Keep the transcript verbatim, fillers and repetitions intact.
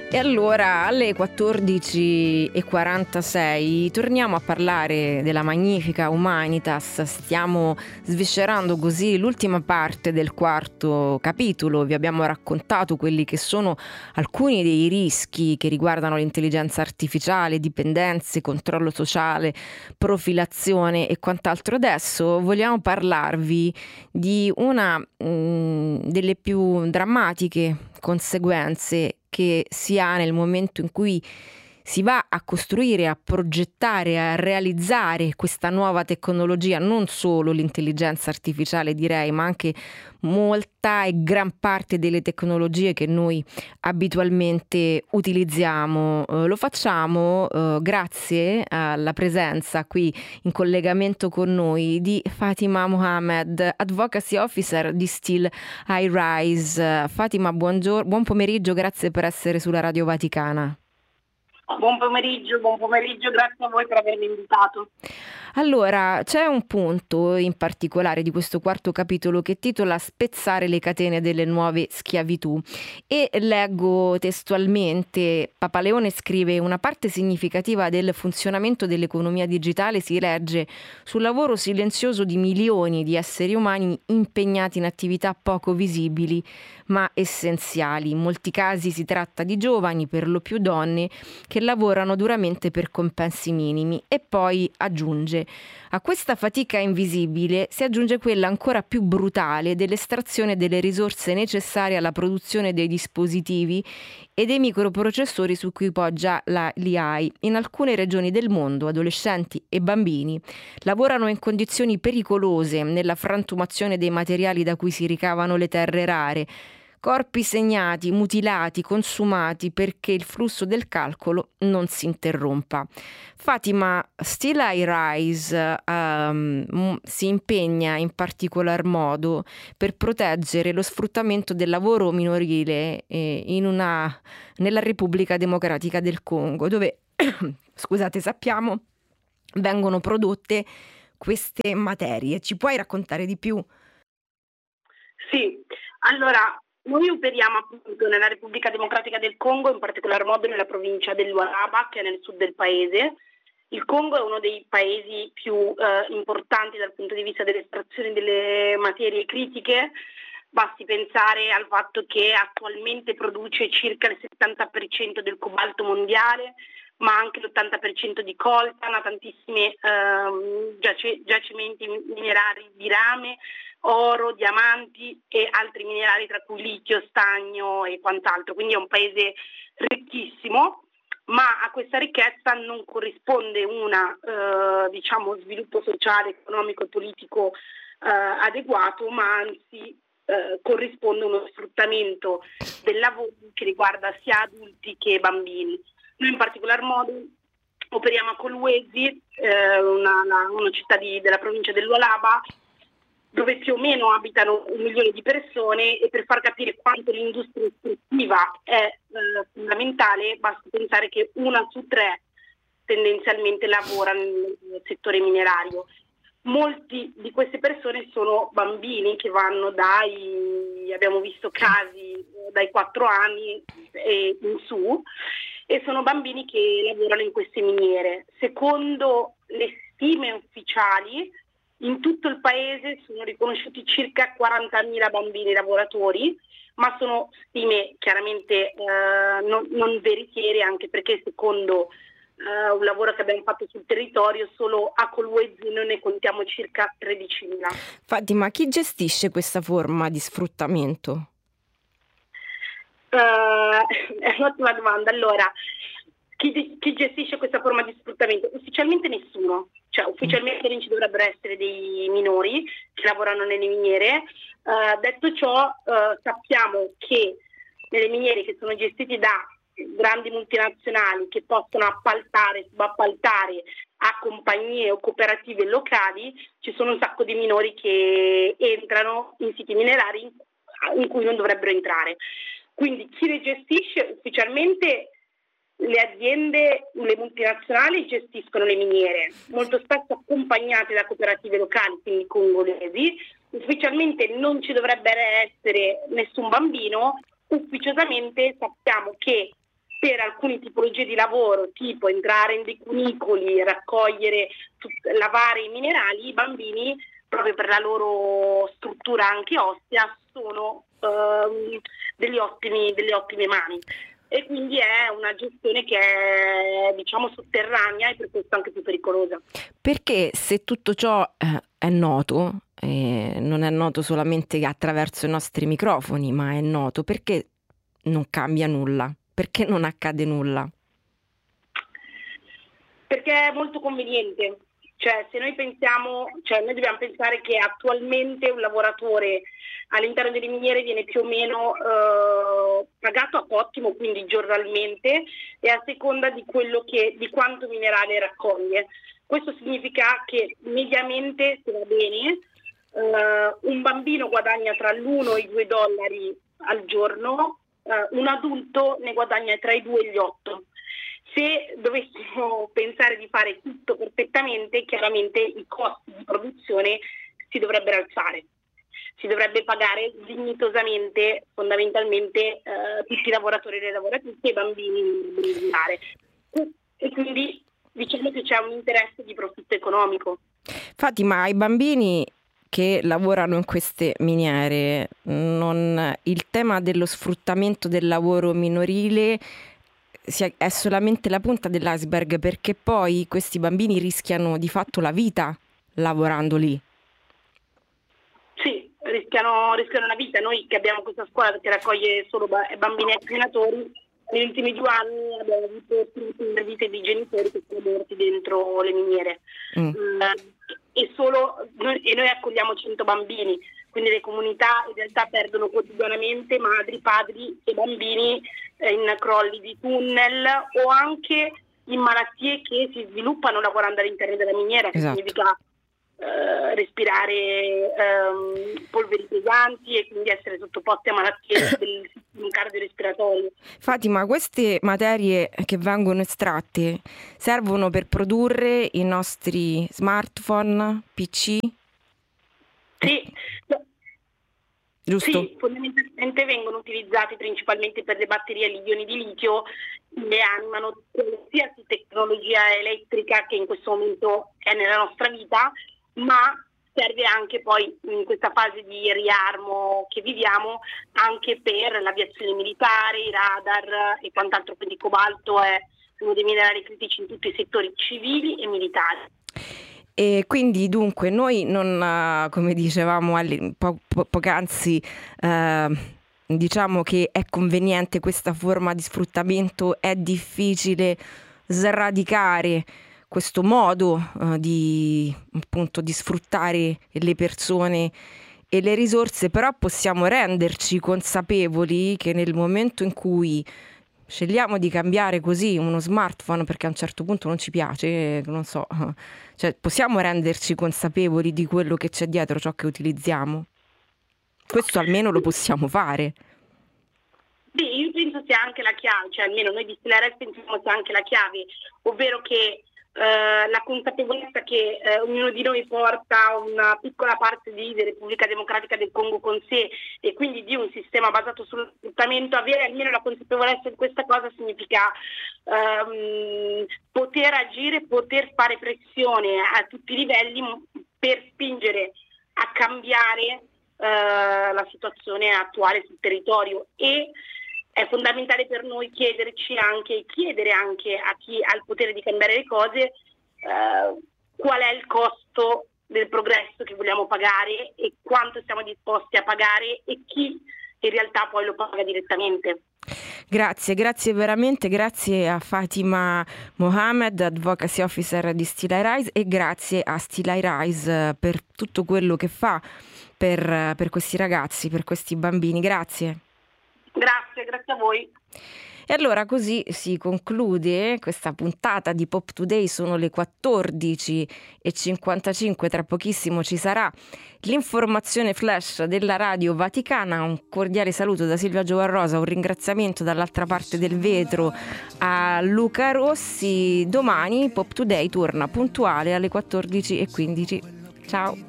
E allora alle quattordici e quarantasei torniamo a parlare della Magnifica Humanitas. Stiamo sviscerando così l'ultima parte del quarto capitolo. Vi abbiamo raccontato quelli che sono alcuni dei rischi che riguardano l'intelligenza artificiale, dipendenze, controllo sociale, profilazione e quant'altro. Adesso vogliamo parlarvi di una mh, delle più drammatiche conseguenze che si ha nel momento in cui si va a costruire, a progettare, a realizzare questa nuova tecnologia, non solo l'intelligenza artificiale direi, ma anche molta e gran parte delle tecnologie che noi abitualmente utilizziamo. Eh, lo facciamo eh, grazie alla presenza qui in collegamento con noi di Fatima Mohammed, Advocacy Officer di Still I Rise. Fatima, buongiorno, buon pomeriggio, grazie per essere sulla Radio Vaticana. Buon pomeriggio, buon pomeriggio, grazie a voi per avermi invitato. Allora, c'è un punto in particolare di questo quarto capitolo che titola Spezzare le catene delle nuove schiavitù e leggo testualmente, Papa Leone scrive: una parte significativa del funzionamento dell'economia digitale si regge sul lavoro silenzioso di milioni di esseri umani impegnati in attività poco visibili ma essenziali. In molti casi si tratta di giovani, per lo più donne, che lavorano duramente per compensi minimi. E poi aggiunge: a questa fatica invisibile si aggiunge quella ancora più brutale dell'estrazione delle risorse necessarie alla produzione dei dispositivi e dei microprocessori su cui poggia la, l'I A I. In alcune regioni del mondo adolescenti e bambini lavorano in condizioni pericolose nella frantumazione dei materiali da cui si ricavano le terre rare, corpi segnati, mutilati, consumati perché il flusso del calcolo non si interrompa. Fatima, Still I Rise um, si impegna in particolar modo per proteggere lo sfruttamento del lavoro minorile eh, in una, nella Repubblica Democratica del Congo, dove, scusate, sappiamo, vengono prodotte queste materie. Ci puoi raccontare di più? Sì, allora noi operiamo appunto nella Repubblica Democratica del Congo, in particolar modo nella provincia del Lualaba, che è nel sud del paese. Il Congo è uno dei paesi più eh, importanti dal punto di vista dell'estrazione delle materie critiche. Basti pensare al fatto che attualmente produce circa il settanta per cento del cobalto mondiale, ma anche l'ottanta per cento di coltan, ha tantissimi eh, giac- giacimenti minerari di rame, oro, diamanti e altri minerali tra cui litio, stagno e quant'altro. Quindi è un paese ricchissimo, ma a questa ricchezza non corrisponde una eh, diciamo sviluppo sociale, economico e politico eh, adeguato, ma anzi eh, corrisponde uno sfruttamento del lavoro che riguarda sia adulti che bambini. Noi in particolar modo operiamo a Kolwezi, eh, una, una, una città di, della provincia del Lualaba, dove più o meno abitano un milione di persone, e per far capire quanto l'industria estrattiva è eh, fondamentale basta pensare che una su tre tendenzialmente lavora nel, nel settore minerario. Molti di queste persone sono bambini che vanno dai, abbiamo visto casi dai quattro anni e in su, e sono bambini che lavorano in queste miniere. Secondo le stime ufficiali, in tutto il paese sono riconosciuti circa quarantamila bambini lavoratori, ma sono stime chiaramente eh, non, non veritiere, anche perché secondo eh, un lavoro che abbiamo fatto sul territorio, solo a Kolwezi noi ne contiamo circa tredicimila. Fatima, chi gestisce questa forma di sfruttamento? Uh, è un'ottima domanda. Allora, chi, chi gestisce questa forma di sfruttamento? Ufficialmente nessuno, cioè ufficialmente non ci dovrebbero essere dei minori che lavorano nelle miniere. Uh, detto ciò, uh, sappiamo che nelle miniere che sono gestite da grandi multinazionali che possono appaltare, subappaltare a compagnie o cooperative locali, ci sono un sacco di minori che entrano in siti minerari in, in cui non dovrebbero entrare. Quindi chi le gestisce? Ufficialmente le aziende, le multinazionali gestiscono le miniere, molto spesso accompagnate da cooperative locali, quindi congolesi. Ufficialmente non ci dovrebbe essere nessun bambino, ufficiosamente sappiamo che per alcune tipologie di lavoro, tipo entrare in dei cunicoli, raccogliere, tut- lavare i minerali, i bambini, proprio per la loro struttura anche ossea, sono ehm, degli ottimi, delle ottime mani. E quindi è una gestione che è, diciamo, sotterranea e per questo anche più pericolosa. Perché se tutto ciò eh, è noto, eh, non è noto solamente attraverso i nostri microfoni, ma è noto, perché non cambia nulla? Perché non accade nulla? Perché è molto conveniente. Cioè, se noi pensiamo, cioè noi dobbiamo pensare che attualmente un lavoratore all'interno delle miniere viene più o meno eh, pagato a ottimo, quindi giornalmente, e a seconda di quello che, di quanto minerale raccoglie. Questo significa che mediamente, se va bene, eh, un bambino guadagna tra l'uno e i due dollari al giorno, eh, un adulto ne guadagna tra i due e gli otto. Se dovessimo pensare di fare tutto perfettamente, chiaramente i costi di produzione si dovrebbero alzare. Si dovrebbe pagare dignitosamente, fondamentalmente, eh, tutti i lavoratori e le lavoratrici e i bambini in militare. E quindi diciamo che c'è un interesse di profitto economico. Fatima, ai bambini che lavorano in queste miniere, non, il tema dello sfruttamento del lavoro minorile è solamente la punta dell'iceberg, perché poi questi bambini rischiano di fatto la vita lavorando lì. Sì, rischiano, rischiano la vita. Noi che abbiamo questa scuola che raccoglie solo bambini inquinatori, negli ultimi due anni abbiamo avuto le vite di genitori che sono morti dentro le miniere. Mm. Uh, e, solo, noi, e noi accogliamo cento bambini. Quindi le comunità in realtà perdono quotidianamente madri, padri e bambini eh, in crolli di tunnel o anche in malattie che si sviluppano lavorando all'interno della miniera, che esatto. significa eh, respirare eh, polveri pesanti e quindi essere sottoposti a malattie del sistema cardiorespiratorio. Fatima, queste materie che vengono estratte servono per produrre i nostri smartphone, P C? Sì, giusto? Sì, fondamentalmente vengono utilizzati principalmente per le batterie agli ioni di litio, le animano qualsiasi tecnologia elettrica che in questo momento è nella nostra vita, ma serve anche poi in questa fase di riarmo che viviamo anche per l'aviazione militare, i radar e quant'altro, quindi cobalto è uno dei minerali critici in tutti i settori civili e militari. E quindi dunque noi non, come dicevamo po- po- poc'anzi, eh, diciamo che è conveniente questa forma di sfruttamento, è difficile sradicare questo modo eh, di, appunto, di sfruttare le persone e le risorse, però possiamo renderci consapevoli che nel momento in cui scegliamo di cambiare così uno smartphone perché a un certo punto non ci piace, non so, cioè possiamo renderci consapevoli di quello che c'è dietro ciò che utilizziamo. Questo almeno lo possiamo fare. Sì, io penso sia anche la chiave, cioè almeno noi di Stillerai pensiamo sia anche la chiave, ovvero che Uh, la consapevolezza che uh, ognuno di noi porta una piccola parte di, di Repubblica Democratica del Congo con sé e quindi di un sistema basato sullo sfruttamento, avere almeno la consapevolezza di questa cosa significa um, poter agire, poter fare pressione a tutti i livelli per spingere a cambiare uh, la situazione attuale sul territorio. E è fondamentale per noi chiederci anche, chiedere anche a chi ha il potere di cambiare le cose eh, qual è il costo del progresso che vogliamo pagare e quanto siamo disposti a pagare e chi in realtà poi lo paga direttamente. Grazie, grazie veramente, grazie a Fatima Mohamed, Advocacy Officer di Still I Rise, e grazie a Still I Rise per tutto quello che fa per, per questi ragazzi, per questi bambini. Grazie. Grazie, grazie a voi. E allora così si conclude questa puntata di Pop Today. Sono le quattordici e cinquantacinque, tra pochissimo ci sarà l'informazione flash della Radio Vaticana. Un cordiale saluto da Silvia Giovarrosa, un ringraziamento dall'altra parte del vetro a Luca Rossi. Domani Pop Today torna puntuale alle quattordici e quindici. Ciao.